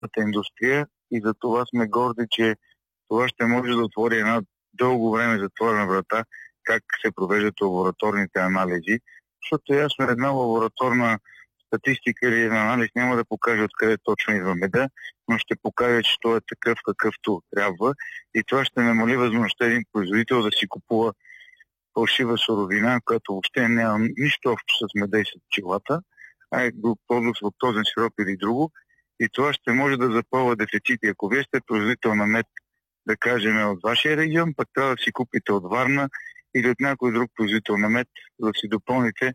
индустрия и за това сме горди, че това ще може да отвори една дълго време затворена врата, как се провеждат лабораторните анализи, защото ясно една лабораторна статистика или един анализ няма да покаже откъде точно идва меда, но ще покаже, че той е такъв какъвто трябва и това ще намали възможността един производител да си купува фалшива суровина, която въобще няма нищо общо с меда и с пчелата, а е продукт с лактозен сироп или друго. И това ще може да запълва дефицити. Ако вие сте производител на мед, да кажем от вашия регион, пък трябва да си купите от Варна или от някой друг производител на мед, да си допълните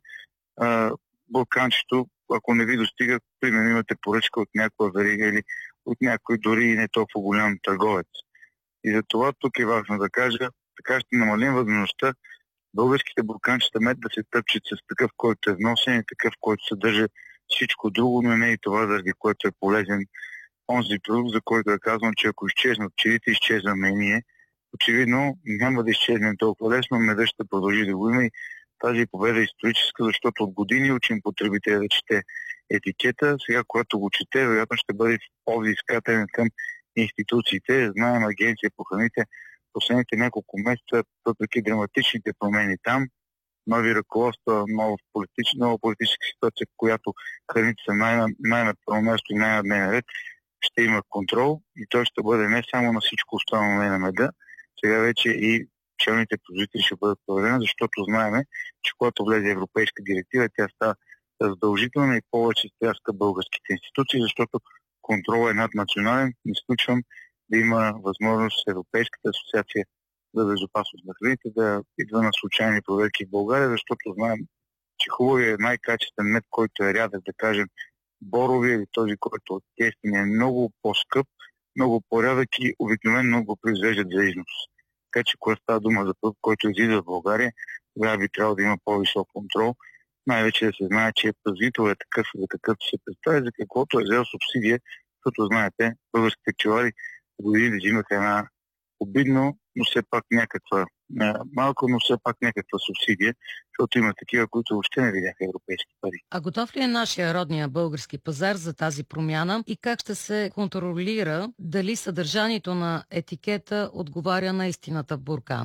бурканчето, ако не ви достига, примерно имате поръчка от някоя верига или от някой дори и не толкова голям търговец. И за това тук е важно да кажа, така ще намалим възможността българските бурканчета мед да се тъпчат с такъв, който е вносен и такъв, който съдържа всичко друго, но не и това, заради което е полезен онзи продукт, за който е казвам, че ако изчезнат пчелите, изчезваме и ние. Очевидно няма да изчезнем толкова лесно, медът ще продължи да го има и тази победа е историческа, защото от години учим потребителя да чете етикета. Сега, когато го чете, вероятно ще бъде по-взискателен към институциите. Знаем Агенция по храните последните няколко месеца, въпреки драматичните промени там, нови ръководства, нова политическа ситуация, в която храните са най-на първо място и най-на дневен ред, ще има контрол и той ще бъде не само на всичко останало на меда, сега вече и пчелните производители ще бъдат проверени, защото знаеме, че когато влезе европейска директива, тя става задължителна и повече стряска българските институции, защото контрол е наднационален. Не изключвам да има възможност Европейската асоциация за безопасност на храните да идва на случайни проверки в България, защото знаем, че хубавият най-качествен мед, който е рядък, да кажем, боровия или този, който от тестин е много по-скъп, много по-рядък и обикновено го произвеждат за износ. Така че, когато става дума за продукт, който излиза в България, тогава би трябвало да има по-висок контрол. Най-вече да се знае, че производител е такъв, за какъвто се представи, за каквото е взел субсидия, защото знаете, българските пчелари години взимаха една обидно, но все пак някаква, малко, но все пак някаква субсидия, защото има такива, които въобще не видяха европейски пари. А готов ли е нашия родния български пазар за тази промяна и как ще се контролира дали съдържанието на етикета отговаря на истината в буркан?